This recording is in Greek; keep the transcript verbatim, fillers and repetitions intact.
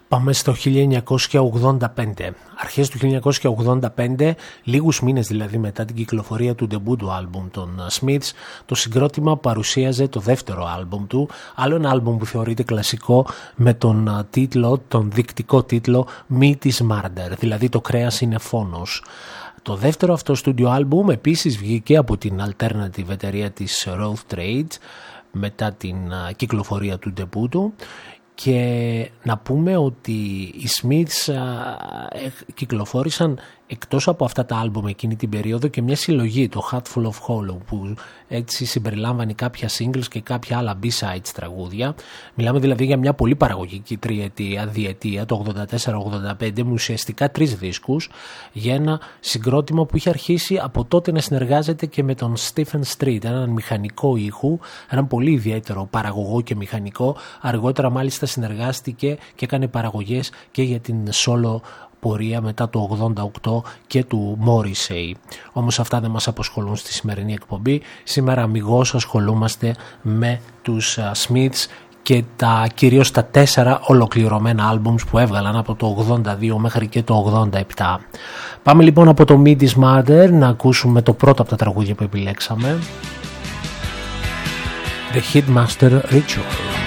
Πάμε στο χίλια εννιακόσια ογδόντα πέντε. Αρχές του χίλια εννιακόσια ογδόντα πέντε, λίγους μήνες δηλαδή μετά την κυκλοφορία του ντεμπού του άλμπουμ των Smiths, το συγκρότημα παρουσίαζε το δεύτερο άλμπουμ του, άλλο ένα άλμπουμ που θεωρείται κλασικό με τον τίτλο, τον δεικτικό τίτλο Meat is Murder, δηλαδή το κρέας είναι φόνος. Το δεύτερο αυτό στούντιο άλμπουμ επίσης βγήκε από την alternative εταιρεία της Rough Trade μετά την κυκλοφορία του ντεμπού του. Και να πούμε ότι οι Smiths κυκλοφόρησαν εκτός από αυτά τα άλμπουμ εκείνη την περίοδο και μια συλλογή, το Hatful of Hollow, που έτσι συμπεριλάμβανε κάποια singles και κάποια άλλα B-sides τραγούδια. Μιλάμε δηλαδή για μια πολύ παραγωγική τριετία, διετία, το ογδόντα τέσσερα ογδόντα πέντε, με ουσιαστικά τρεις δίσκους, για ένα συγκρότημα που είχε αρχίσει από τότε να συνεργάζεται και με τον Stephen Street, έναν μηχανικό ήχου, έναν πολύ ιδιαίτερο παραγωγό και μηχανικό. Αργότερα μάλιστα συνεργάστηκε και έκανε παραγωγές και για την solo πορεία μετά το ογδόντα οκτώ και του Morrissey. Όμως αυτά δεν μας απασχολούν στη σημερινή εκπομπή. Σήμερα αμιγώς ασχολούμαστε με τους Smiths και τα, κυρίως τα τέσσερα ολοκληρωμένα άλμπουμς που έβγαλαν από το ογδόντα δύο μέχρι και το ογδόντα επτά. Πάμε λοιπόν από το Meat is Murder να ακούσουμε το πρώτο από τα τραγούδια που επιλέξαμε, The Hitmaster Ritual.